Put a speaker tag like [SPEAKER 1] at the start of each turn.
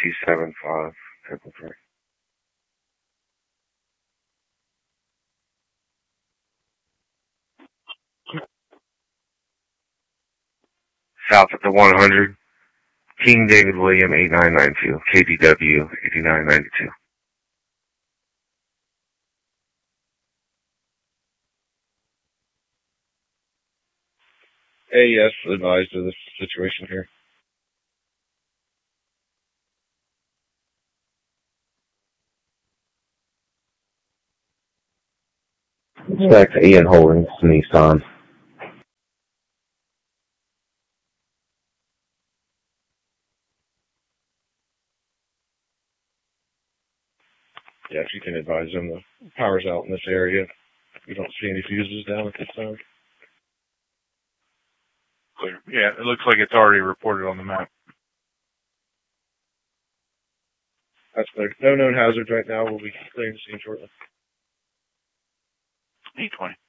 [SPEAKER 1] 275, triple three. South of the 100, King David William 8992, KDW 8992.
[SPEAKER 2] AES advised of this situation here.
[SPEAKER 1] Back to Ian Holdings, Nissan.
[SPEAKER 2] Yeah, if you can advise them, the power's out in this area. We don't see any fuses down at this time.
[SPEAKER 3] Clear. Yeah, it looks like it's already reported on the map.
[SPEAKER 2] That's clear. No known hazards right now. We'll be clearing the scene shortly.
[SPEAKER 3] 820.